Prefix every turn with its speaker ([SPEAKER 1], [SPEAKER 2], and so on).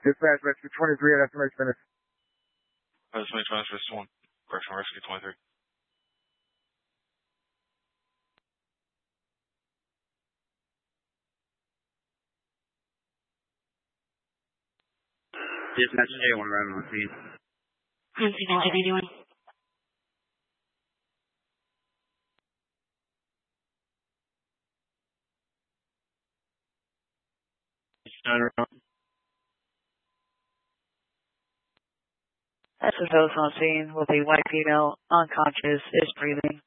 [SPEAKER 1] Dispatch, rescue 23 at estimate finish.
[SPEAKER 2] Estimate transfer 1. Correction, rescue 23.
[SPEAKER 3] Dispatch J1 arriving on scene.
[SPEAKER 4] On scene 1981.
[SPEAKER 3] Turn around.
[SPEAKER 5] SSO's on scene with a white female, unconscious, is breathing.